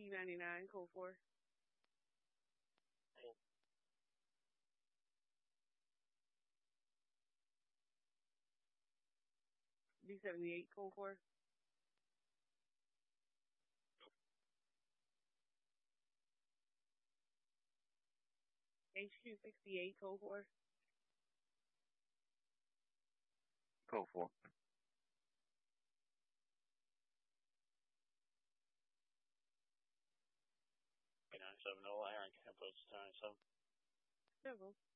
D99, code 4. D78, code 4. HQ68, code 4. Code 4. 970 Aaron Campos, 970. Civil.